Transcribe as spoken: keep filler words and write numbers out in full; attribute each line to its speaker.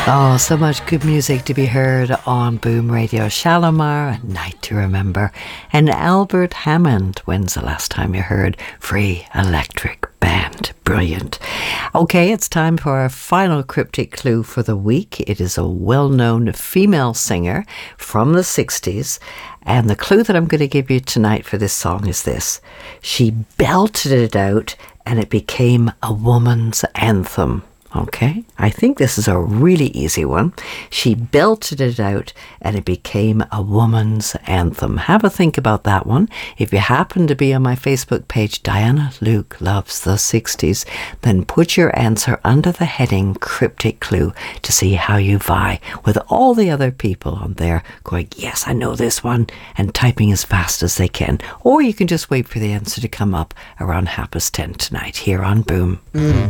Speaker 1: Oh, so much good music to be heard on Boom Radio. Shalimar, A Night to Remember. And Albert Hammond. When's the last time you heard Free Electric Band? Brilliant. Okay, it's time for our final cryptic clue for the week. It is a well-known female singer from the sixties. And the clue that I'm going to give you tonight for this song is this. She belted it out and it became a woman's anthem. Okay, I think this is a really easy one. She belted it out and it became a woman's anthem. Have a think about that one. If you happen to be on my Facebook page, Diana Luke Loves the sixties, then put your answer under the heading Cryptic Clue to see how you vie with all the other people on there going, yes, I know this one, and typing as fast as they can. Or you can just wait for the answer to come up around half past ten tonight here on Boom. Mm.